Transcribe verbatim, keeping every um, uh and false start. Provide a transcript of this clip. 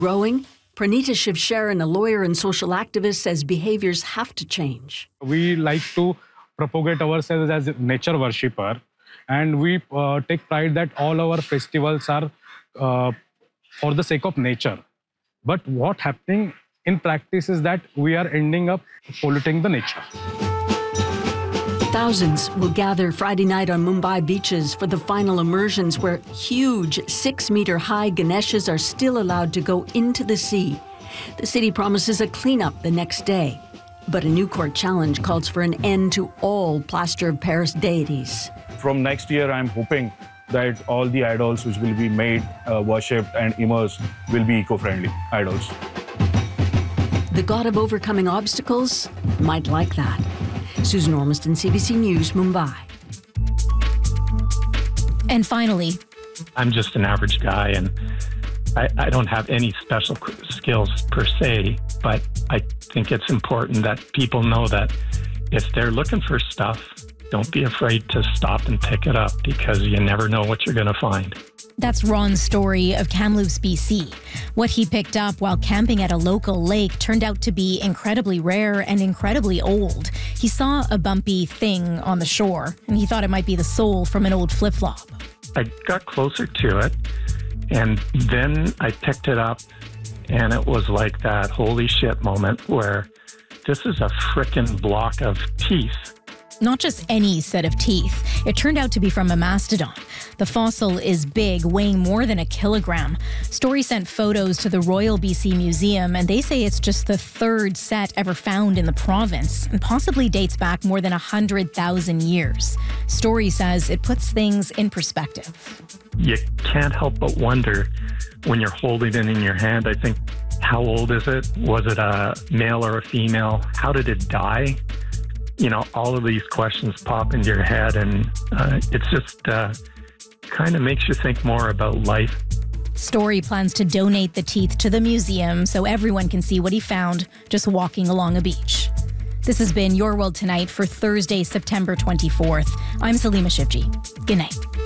Growing, Pranita Shivsharan, a lawyer and social activist, says behaviors have to change. We like to propagate ourselves as a nature worshipper, and we uh, take pride that all our festivals are uh, for the sake of nature. But what happening in practice is that we are ending up polluting the nature. Thousands will gather Friday night on Mumbai beaches for the final immersions, where huge six-meter-high Ganeshas are still allowed to go into the sea. The city promises a cleanup the next day. But a new court challenge calls for an end to all plaster of Paris deities. From next year, I'm hoping that all the idols which will be made, uh, worshipped and immersed will be eco-friendly idols. The god of overcoming obstacles might like that. Susan Ormiston, C B C News, Mumbai. And finally, I'm just an average guy, and I, I don't have any special skills per se, but I think it's important that people know that if they're looking for stuff, don't be afraid to stop and pick it up, because you never know what you're going to find. That's Ron's story of Kamloops, B C. What he picked up while camping at a local lake turned out to be incredibly rare and incredibly old. He saw a bumpy thing on the shore, and he thought it might be the sole from an old flip-flop. I got closer to it, and then I picked it up, and it was like that holy shit moment where this is a frickin' block of teeth. Not just any set of teeth. It turned out to be from a mastodon. The fossil is big, weighing more than a kilogram. Story sent photos to the Royal B C Museum, and they say it's just the third set ever found in the province, and possibly dates back more than one hundred thousand years. Story says it puts things in perspective. You can't help but wonder when you're holding it in your hand, I think, how old is it? Was it a male or a female? How did it die? You know, all of these questions pop into your head, and uh, it's just uh, kind of makes you think more about life. Story plans to donate the teeth to the museum so everyone can see what he found just walking along a beach. This has been Your World Tonight for Thursday, September twenty-fourth. I'm Salima Shivji. Good night.